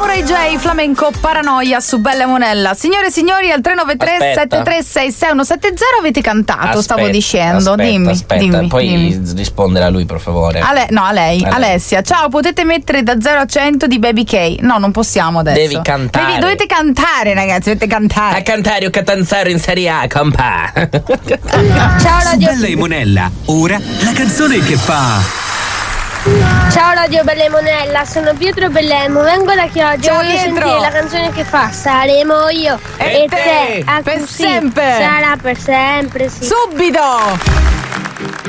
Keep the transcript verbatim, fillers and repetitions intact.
Ray J, Flamenco Paranoia su Bella Monella. Signore e signori, al tre nove tre sette tre sei sei uno sette zero avete cantato, aspetta, stavo dicendo. Aspetta, dimmi, aspetta, dimmi, poi dimmi. rispondere a lui, per favore. Ale- no, a lei, a Alessia. Ciao, potete mettere da zero a cento di Baby K? No, non possiamo adesso. Devi cantare. Devi, dovete cantare, ragazzi, dovete cantare. A cantare o catanzare in Serie A, compa. Ciao Radio Bella e Monella, ora la canzone che fa. Ciao Radio Bella e Monella, sono Pietro Bellemo, vengo da Chioggia. Ciao, voglio Pietro. sentire la canzone che fa Saremo io E e, te, te, a per così sempre. sarà per sempre, sì. Subito!